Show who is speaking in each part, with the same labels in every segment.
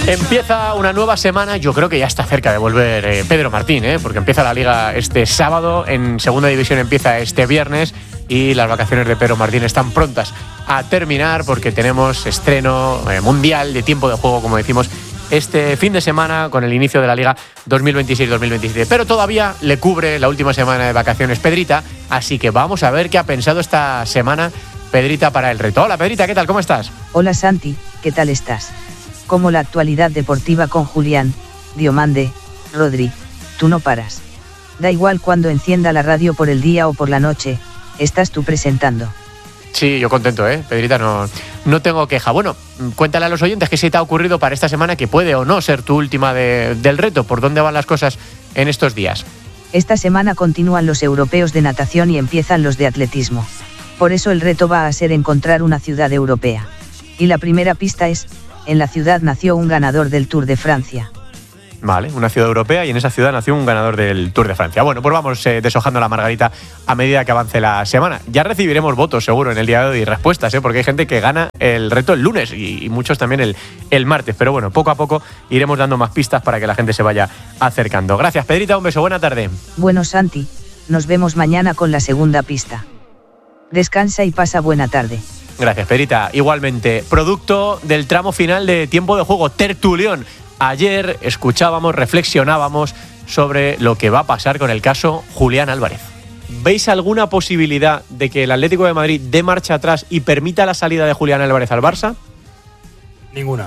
Speaker 1: Empieza una nueva semana, yo creo que ya está cerca de volver Pedro Martín, porque empieza la Liga este sábado, en Segunda División empieza este viernes y las vacaciones de Pedro Martín están prontas a terminar porque tenemos estreno mundial de tiempo de juego, como decimos, este fin de semana con el inicio de la Liga 2026-2027. Pero todavía le cubre la última semana de vacaciones Pedrita, así que vamos a ver qué ha pensado esta semana Pedrita para el reto. Hola Pedrita, ¿qué tal? ¿Cómo estás?
Speaker 2: Hola Santi, ¿qué tal estás? Como la actualidad deportiva con Julián, Diomande, Rodri, tú no paras. Da igual cuando encienda la radio por el día o por la noche, estás tú presentando.
Speaker 1: Sí, yo contento, Pedrita, no tengo queja. Bueno, cuéntale a los oyentes qué se te ha ocurrido para esta semana que puede o no ser tu última del reto. ¿Por dónde van las cosas en estos días?
Speaker 2: Esta semana continúan los europeos de natación y empiezan los de atletismo. Por eso el reto va a ser encontrar una ciudad europea. Y la primera pista es: en la ciudad nació un ganador del Tour de Francia.
Speaker 1: Vale, una ciudad europea y en esa ciudad nació un ganador del Tour de Francia. Bueno, pues vamos deshojando la margarita a medida que avance la semana. Ya recibiremos votos seguro en el día de hoy y respuestas, porque hay gente que gana el reto el lunes y muchos también el martes. Pero bueno, poco a poco iremos dando más pistas para que la gente se vaya acercando. Gracias, Pedrita, un beso, buena tarde.
Speaker 2: Bueno, Santi, nos vemos mañana con la segunda pista. Descansa y pasa buena tarde.
Speaker 1: Gracias, Pedrita. Igualmente, producto del tramo final de tiempo de juego, tertulión. Ayer escuchábamos, reflexionábamos sobre lo que va a pasar con el caso Julián Álvarez. ¿Veis alguna posibilidad de que el Atlético de Madrid dé marcha atrás y permita la salida de Julián Álvarez al Barça?
Speaker 3: Ninguna.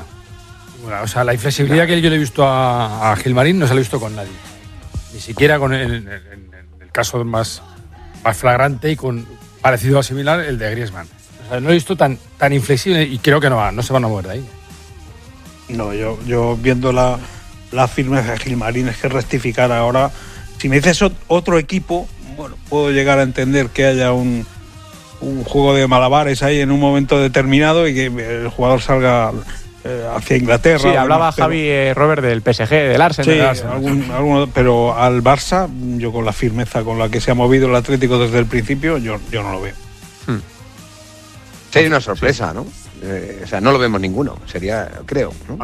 Speaker 3: O sea, la inflexibilidad que yo le he visto a Gilmarín no se la he visto con nadie. Ni siquiera con el caso más flagrante y con parecido a similar el de Griezmann. O sea, no he visto tan inflexible y creo que no se van a mover de ahí.
Speaker 4: No, yo viendo la firmeza de Gilmarín es que rectificar ahora. Si me dices otro equipo, bueno, puedo llegar a entender que haya un juego de malabares ahí en un momento determinado y que el jugador salga hacia Inglaterra.
Speaker 1: Sí, hablaba Javi Robert del PSG, del Arsenal.
Speaker 4: Sí, pero al Barça, yo con la firmeza con la que se ha movido el Atlético desde el principio, yo no lo veo.
Speaker 5: Sería una sorpresa, ¿no? O sea, no lo vemos ninguno, sería, creo, ¿no?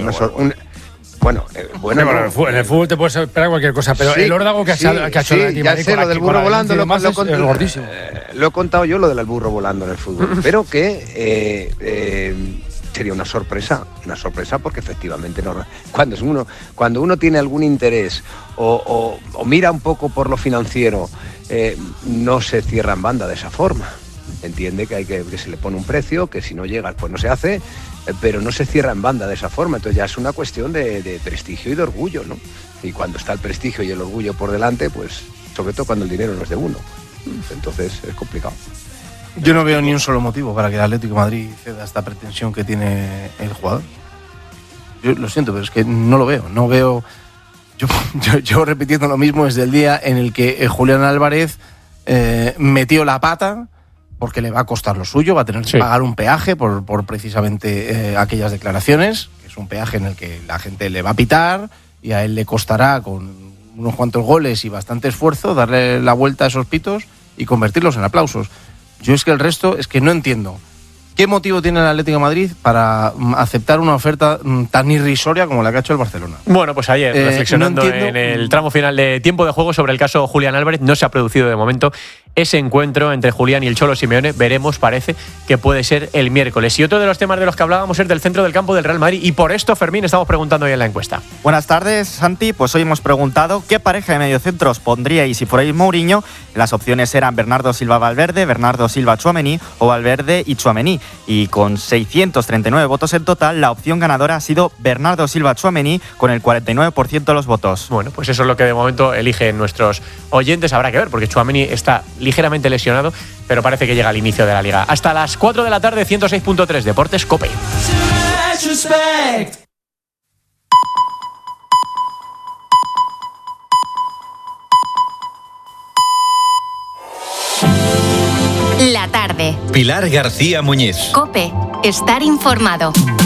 Speaker 5: Bueno,
Speaker 3: en el fútbol te puedes esperar cualquier cosa, pero sí, el órdago que ha hecho el Atlético,
Speaker 5: ya sé, lo del burro volando es
Speaker 3: gordísimo.
Speaker 5: Lo he contado yo, lo del burro volando en el fútbol, pero que sería una sorpresa porque efectivamente cuando uno tiene algún interés o mira un poco por lo financiero, no se cierra en banda de esa forma. Entiende que se le pone un precio, que si no llega pues no se hace, pero no se cierra en banda de esa forma. Entonces ya es una cuestión de prestigio y de orgullo, ¿no? Y cuando está el prestigio y el orgullo por delante, pues sobre todo cuando el dinero no es de uno, entonces es complicado.
Speaker 6: Yo no veo ni un solo motivo para que el Atlético de Madrid ceda esta pretensión que tiene el jugador. Yo lo siento, pero es que no lo veo. No veo. Yo repitiendo lo mismo desde el día en el que Julián Álvarez metió la pata, porque le va a costar lo suyo, va a tener que pagar un peaje por precisamente aquellas declaraciones, que es un peaje en el que la gente le va a pitar y a él le costará con unos cuantos goles y bastante esfuerzo darle la vuelta a esos pitos y convertirlos en aplausos. Yo es que el resto es que no entiendo. ¿Qué motivo tiene el Atlético de Madrid para aceptar una oferta tan irrisoria como la que ha hecho el Barcelona?
Speaker 1: Bueno, pues ayer, reflexionando en el tramo final de tiempo de juego sobre el caso Julián Álvarez, no se ha producido de momento ese encuentro entre Julián y el Cholo Simeone. Veremos, parece que puede ser el miércoles. Y otro de los temas de los que hablábamos es del centro del campo del Real Madrid. Y por esto, Fermín, estamos preguntando hoy en la encuesta.
Speaker 7: Buenas tardes, Santi. Pues hoy hemos preguntado qué pareja de mediocentros pondríais si fuerais Mourinho. Las opciones eran Bernardo Silva Valverde, Bernardo Silva Tchouaméni o Valverde y Tchouaméni. Y con 639 votos en total, la opción ganadora ha sido Bernardo Silva Tchouaméni con el 49% de los votos.
Speaker 1: Bueno, pues eso es lo que de momento eligen nuestros oyentes. Habrá que ver, porque Tchouaméni está ligeramente lesionado, pero parece que llega al inicio de la Liga. Hasta las 4 de la tarde, 106.3 Deportes COPE.
Speaker 8: La tarde.
Speaker 9: Pilar García Muñiz.
Speaker 8: COPE. Estar informado.